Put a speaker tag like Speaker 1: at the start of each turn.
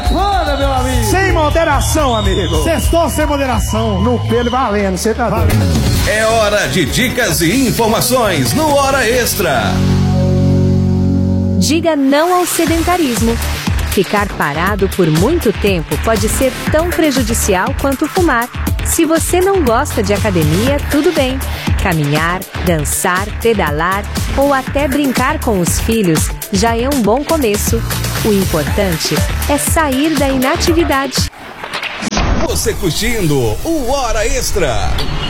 Speaker 1: Prepara, meu amigo.
Speaker 2: Sem moderação, amigo.
Speaker 1: Sextou sem moderação.
Speaker 2: No pelo valendo, você tá doido.
Speaker 3: É hora de dicas e informações no Hora Extra.
Speaker 4: Diga não ao sedentarismo. Ficar parado por muito tempo pode ser tão prejudicial quanto fumar. Se você não gosta de academia, tudo bem. Caminhar, dançar, pedalar ou até brincar com os filhos já é um bom começo. O importante é sair da inatividade.
Speaker 3: Você curtindo o Hora Extra.